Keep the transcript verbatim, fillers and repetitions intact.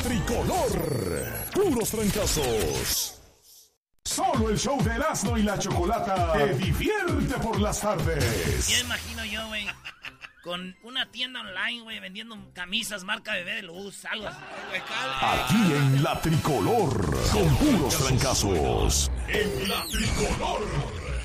tricolor. Puros trancazos. Solo el show de Erasmo y la Chocolata te divierte por las tardes. Ya imagino yo, güey, con una tienda online, güey, vendiendo camisas marca Bebé de Luz, algo así. Aquí en la tricolor, con puros trancazos. En la tricolor.